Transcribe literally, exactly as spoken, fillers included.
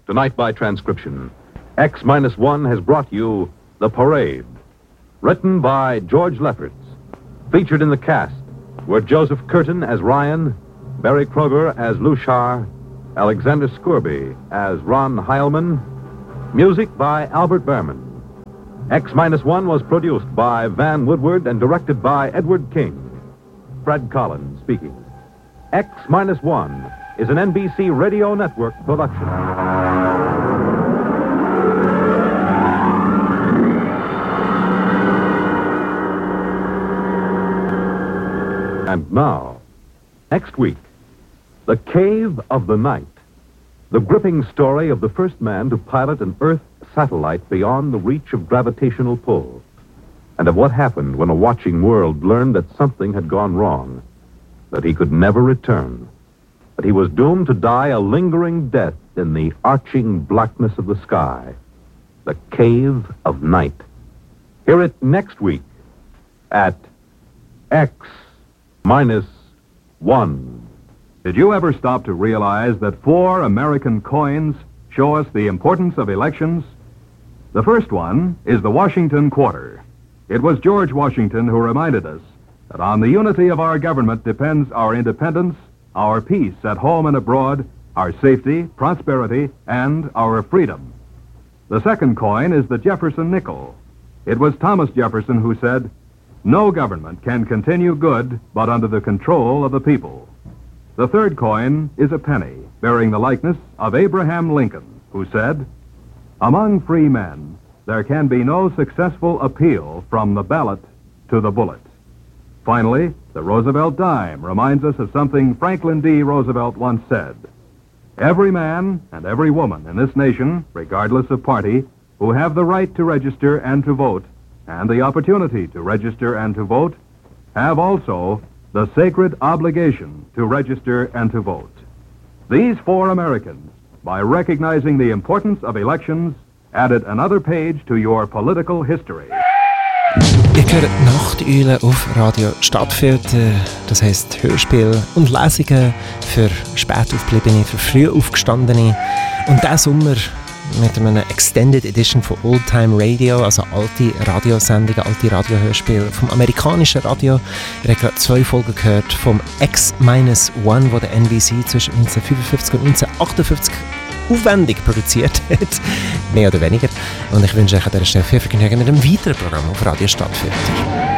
Tonight by transcription, X minus one has brought you The Parade. Written by George Lefferts. Featured in the cast were Joseph Curtin as Ryan, Barry Kroger as Lushar, Alexander Scourby as Ron Heilman. Music by Albert Behrman. X minus one was produced by Van Woodward and directed by Edward King. Fred Collins speaking. X minus one is an N B C Radio Network production. And now, next week, The Cave of the Night. The gripping story of the first man to pilot an Earth satellite beyond the reach of gravitational pull, and of what happened when a watching world learned that something had gone wrong, that he could never return, that he was doomed to die a lingering death in the arching blackness of the sky. The Cave of Night. Hear it next week at X minus one. Did you ever stop to realize that four American coins show us the importance of elections? The first one is the Washington Quarter. It was George Washington who reminded us that on the unity of our government depends our independence, our peace at home and abroad, our safety, prosperity, and our freedom. The second coin is the Jefferson nickel. It was Thomas Jefferson who said, "No government can continue good but under the control of the people." The third coin is a penny, bearing the likeness of Abraham Lincoln, who said, "Among free men, there can be no successful appeal from the ballot to the bullet." Finally, the Roosevelt dime reminds us of something Franklin D. Roosevelt once said. "Every man and every woman in this nation, regardless of party, who have the right to register and to vote, and the opportunity to register and to vote, have also the sacred obligation to register and to vote." These four Americans, by recognizing the importance of elections, added another page to your political history. Ihr hört Nachteulen auf Radio Stadtfilter, das heisst Hörspiel und Lesungen für spät aufgebliebene, für früh aufgestandene. Und diesen Sommer mit einer Extended Edition von Old Time Radio, also alte Radiosendungen, alte Radiohörspiele vom amerikanischen Radio. Wir haben gerade zwei Folgen gehört vom X minus one, wo der N B C zwischen neunzehnhundertfünfundfünfzig und neunzehnhundertachtundfünfzig aufwendig produziert hat. Mehr oder weniger. Und ich wünsche euch an dieser Stelle viel Vergnügen mit einem weiteren Programm auf Radio Stadtfilter.